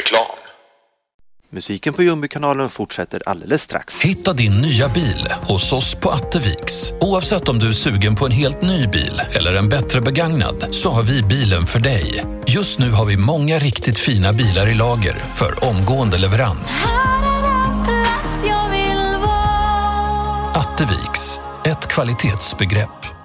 Reklam. Musiken på Jumbo-kanalen fortsätter alldeles strax. Hitta din nya bil hos oss på Atteviks. Oavsett om du är sugen på en helt ny bil eller en bättre begagnad, så har vi bilen för dig. Just nu har vi många riktigt fina bilar i lager för omgående leverans. Atteviks, ett kvalitetsbegrepp.